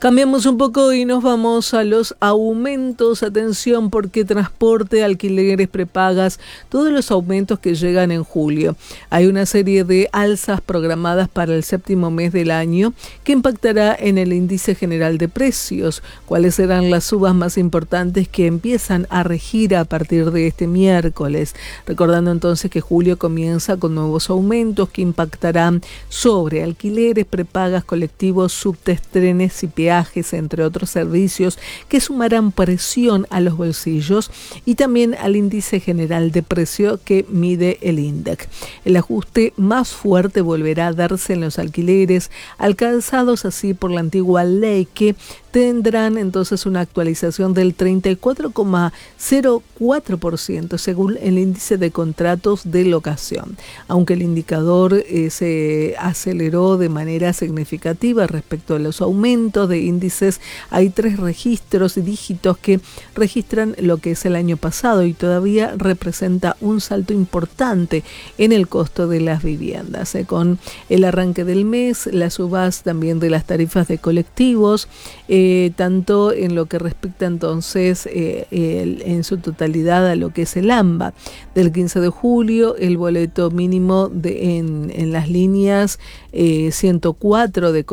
Cambiamos un poco y nos vamos a los aumentos. Atención, porque transporte, alquileres, prepagas, todos los aumentos que llegan en julio. Hay una serie de alzas programadas para el séptimo mes del año que impactará en el índice general de precios. ¿Cuáles serán las subas más importantes que empiezan a regir a partir de este miércoles? Recordando entonces que julio comienza con nuevos aumentos que impactarán sobre alquileres, prepagas, colectivos, subtes, trenes y peajes, entre otros servicios que sumarán presión a los bolsillos y también al índice general de precio que mide el INDEC. El ajuste más fuerte volverá a darse en los alquileres, alcanzados así por la antigua ley, que tendrán entonces una actualización del 34,04% según el índice de contratos de locación. Aunque el indicador se aceleró de manera significativa respecto a los aumentos de índices, hay 3 registros y dígitos que registran lo que es el año pasado y todavía representa un salto importante en el costo de las viviendas. Con el arranque del mes, las subas también de las tarifas de colectivos, tanto en lo que respecta entonces en su totalidad a lo que es el AMBA. Del 15 de julio, el boleto mínimo en las líneas 104 de